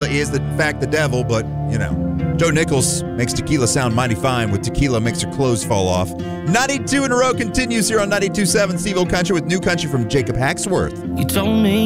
is the fact the devil, but, you know. Joe Nichols makes tequila sound mighty fine. With tequila, makes your clothes fall off. 92 in a row continues here on 92.7 Steve-O Country with new country from Jacob Hacksworth. You told me